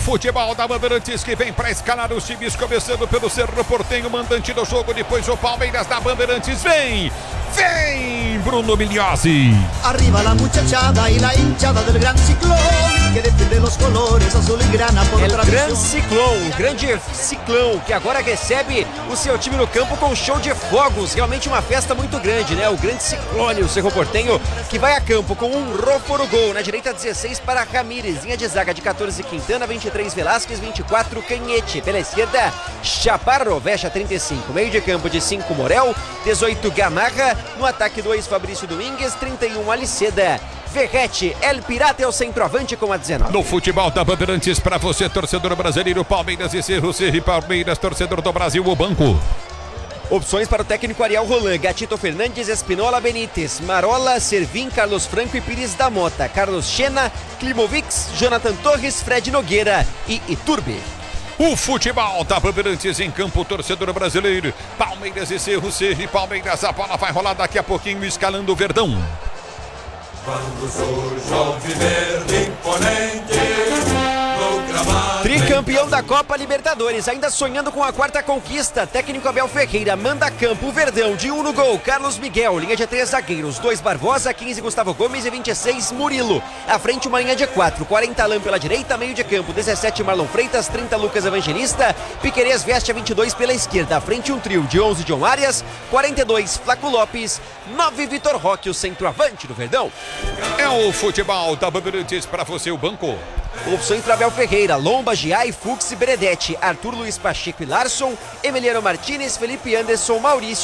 futebol da Bandeirantes que vem para escalar os times, começando pelo Cerro Porteño, mandante do jogo, depois o Palmeiras da Bandeirantes. Vem Bruno Migliozzi. Arriba la muchachada y la hinchada del gran ciclón que defiende los colores azul y grana por tradición. Gran Ciclón, o grande Ciclão, que agora recebe o seu time no campo com um show de fogos, realmente uma festa muito grande, né? O grande Ciclone, o Cerro Porteño, que vai a campo com um Rofo no gol, na direita 16 para Ramírez, linha de zaga de 14 Quintana, 23 Velásquez, 24 Canhete, pela esquerda Chaparro, veste a 35, meio de campo de 5 Morel, 18 Gamarra, no ataque 2 Fabrício Domingues, 31 Aliceda. Verrete, El Pirata é o centroavante com a 19. No futebol da Bandeirantes, para você, torcedor brasileiro, Palmeiras e Cerro Palmeiras, torcedor do Brasil, o banco. Opções para o técnico Ariel Roland: Gatito Fernandes, Espinola Benítez, Marola, Servin, Carlos Franco e Pires da Mota, Carlos Xena, Klimovics, Jonathan Torres, Fred Nogueira e Iturbe. O futebol da Bandeirantes em campo, torcedor brasileiro, Palmeiras e Cerro Palmeiras, a bola vai rolar daqui a pouquinho, escalando o Verdão. Quando surge o Alviverde imponente no gramado. Tricampeão da Copa Libertadores, ainda sonhando com a quarta conquista. Técnico Abel Ferreira manda a campo o Verdão, de 1 no gol, Carlos Miguel, linha de 3 zagueiros, 2 Barbosa, 15 Gustavo Gomes e 26 Murilo. À frente uma linha de 4, 40 Alain pela direita, meio de campo, 17 Marlon Freitas, 30 Lucas Evangelista, Piquerez veste a 22 pela esquerda. À frente um trio de 11 John Arias, 42 Flaco Lopes, 9 Vitor Roque, o centroavante do Verdão. É o futebol da Bandeirantes para você, o banco. Opções para Abel Ferreira: Lomba, Giai, Fux e Benedetti, Arthur Luiz Pacheco e Larson, Emiliano Martinez, Felipe Anderson, Maurício